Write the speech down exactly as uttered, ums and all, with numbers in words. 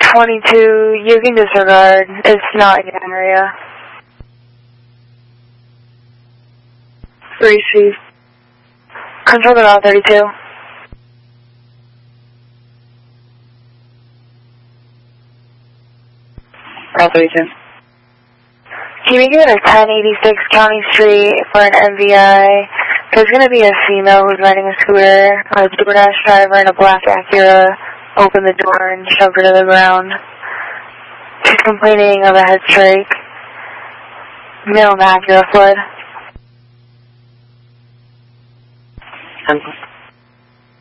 twenty-two, you can disregard. It's not in your area. Three C. Control to Route thirty-two. Route thirty-two. Can you give it a ten eighty-six County Street for an M V I? There's going to be a female who's riding a scooter. A DoorDash driver in a black Acura opened the door and shoved her to the ground. She's complaining of a head strike. Male in the Acura fled. Um,